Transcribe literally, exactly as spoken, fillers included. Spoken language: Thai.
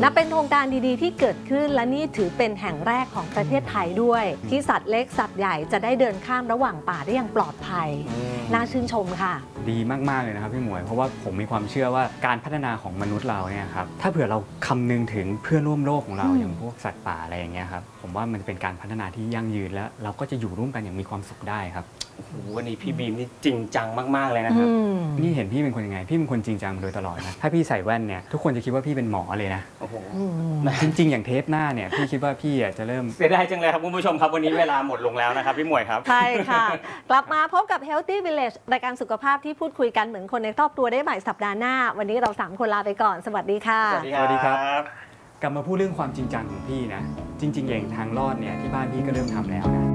นับเป็นโครงการดีๆที่เกิดขึ้นและนี่ถือเป็นแห่งแรกของประเทศไทยด้วยที่สัตว์เล็กสัตว์ใหญ่จะได้เดินข้ามระหว่างป่าได้อย่างปลอดภัยน่าชื่นชมค่ะดีมากๆเลยนะครับพี่หมวยเพราะว่าผมมีความเชื่อว่าการพัฒนาของมนุษย์เราเนี่ยครับถ้าเผื่อเราคำนึงถึงเพื่อนร่วมโลกของเราอย่างพวกสัตว์ป่าอะไรอย่างเงี้ยครับผมว่ามันเป็นการพัฒนาที่ยั่งยืนและเราก็จะอยู่ร่วมกันอย่างมีความสุขได้ครับโอ้โหวันนี้พี่บีมนี่จริงจังมากๆเลยนะครับนี่เห็นพี่เป็นคนยังไงพี่เป็นคนจริงจังมาโดยตลอดนะถ้าพี่ใส่แว่นเนี่ยทุกคนจะคิดว่าพี่เป็นหมอเลยนะโอ้โหจริงๆอย่างเทปหน้าเนี่ยพี่คิดว่าพี่จะเริ่มเสียดายจังเลยครับคุณผู้ชมครับวันนี้เวลาหมดลงแล้วนะครับพี่หมวยครับใช่ค่ะกลับมาพบกับ Healthy Village รายการสุขภาพที่พูดคุยกันเหมือนคนในครอบครัวได้ใหม่สัปดาห์หน้าวันนี้เราสามคนลาไปก่อนสวัสดีค่ะสวัสดีครับกลับมาพูดเรื่องความจริงจังของพี่นะจริงๆอย่างทางรอดเนี่ยที่บ้านพี่ก็เริ่มทำแล้วนะ